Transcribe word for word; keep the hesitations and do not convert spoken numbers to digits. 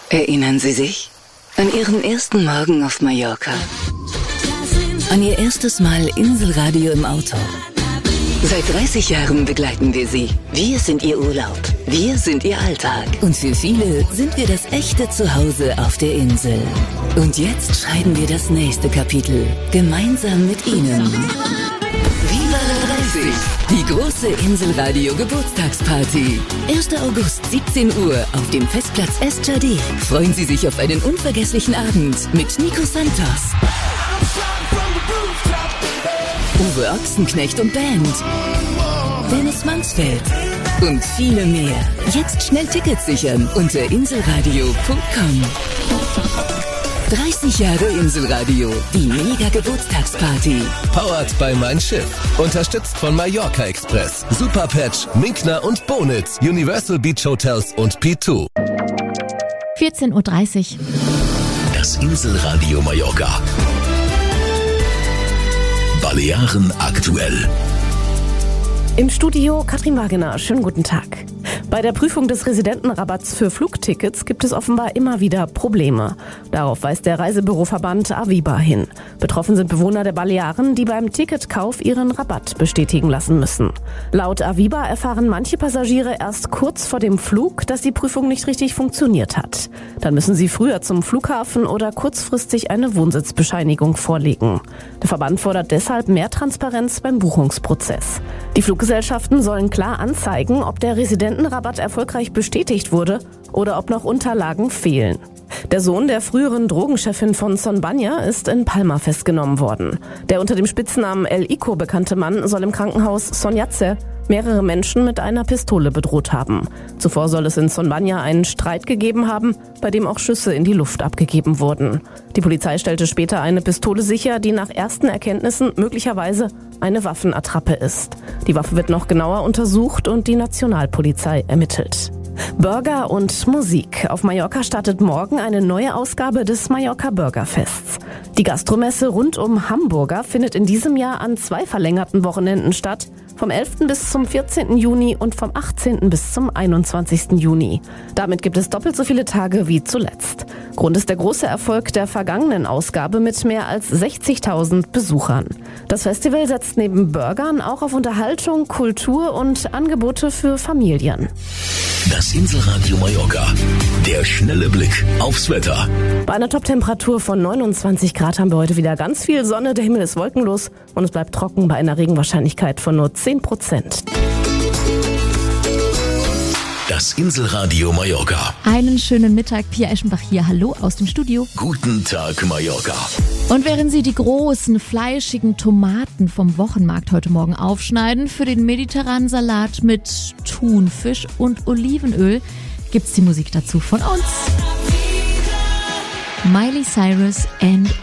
Erinnern Sie sich? An Ihren ersten Morgen auf Mallorca? An Ihr erstes Mal Inselradio im Auto? Seit dreißig Jahren begleiten wir Sie. Wir sind Ihr Urlaub. Wir sind Ihr Alltag. Und für viele sind wir das echte Zuhause auf der Insel. Und jetzt schreiben wir das nächste Kapitel. Gemeinsam mit Ihnen. Viva la dreißig! Die große Inselradio-Geburtstagsparty. erster August, siebzehn Uhr auf dem Festplatz Estjardé. Freuen Sie sich auf einen unvergesslichen Abend mit Nico Santos, Uwe Ochsenknecht und Band, Dennis Mansfeld und viele mehr. Jetzt schnell Tickets sichern unter inselradio punkt com. dreißig Jahre Inselradio, die Mega-Geburtstagsparty. Powered by Mein Schiff. Unterstützt von Mallorca Express, Superpatch, Minkner und Bonitz, Universal Beach Hotels und P zwei. vierzehn Uhr dreißig. Das Inselradio Mallorca. Balearen aktuell. Im Studio Katrin Wagener. Schönen guten Tag. Bei der Prüfung des Residentenrabatts für Flugtickets gibt es offenbar immer wieder Probleme. Darauf weist der Reisebüroverband Aviva hin. Betroffen sind Bewohner der Balearen, die beim Ticketkauf ihren Rabatt bestätigen lassen müssen. Laut Aviva erfahren manche Passagiere erst kurz vor dem Flug, dass die Prüfung nicht richtig funktioniert hat. Dann müssen sie früher zum Flughafen oder kurzfristig eine Wohnsitzbescheinigung vorlegen. Der Verband fordert deshalb mehr Transparenz beim Buchungsprozess. Die Fluggesellschaften sollen klar anzeigen, ob der Residentenrabatt erfolgreich bestätigt wurde oder ob noch Unterlagen fehlen. Der Sohn der früheren Drogenchefin von Son Banya ist in Palma festgenommen worden. Der unter dem Spitznamen El Ico bekannte Mann soll im Krankenhaus Son Yatse mehrere Menschen mit einer Pistole bedroht haben. Zuvor soll es in Son Banya einen Streit gegeben haben, bei dem auch Schüsse in die Luft abgegeben wurden. Die Polizei stellte später eine Pistole sicher, die nach ersten Erkenntnissen möglicherweise eine Waffenattrappe ist. Die Waffe wird noch genauer untersucht und die Nationalpolizei ermittelt. Burger und Musik. Auf Mallorca startet morgen eine neue Ausgabe des Mallorca Burgerfests. Die Gastromesse rund um Hamburger findet in diesem Jahr an zwei verlängerten Wochenenden statt, vom elften bis zum vierzehnten Juni und vom achtzehnten bis zum einundzwanzigsten Juni. Damit gibt es doppelt so viele Tage wie zuletzt. Grund ist der große Erfolg der vergangenen Ausgabe mit mehr als sechzigtausend Besuchern. Das Festival setzt neben Burgern auch auf Unterhaltung, Kultur und Angebote für Familien. Das Inselradio Mallorca. Der schnelle Blick aufs Wetter. Bei einer Toptemperatur von neunundzwanzig Grad haben wir heute wieder ganz viel Sonne. Der Himmel ist wolkenlos und es bleibt trocken bei einer Regenwahrscheinlichkeit von nur zehn Prozent. Das Inselradio Mallorca. Einen schönen Mittag, Pia Eschenbach hier. Hallo aus dem Studio. Guten Tag, Mallorca. Und während Sie die großen, fleischigen Tomaten vom Wochenmarkt heute Morgen aufschneiden, für den mediterranen Salat mit Thunfisch und Olivenöl gibt's die Musik dazu von uns. Miley Cyrus and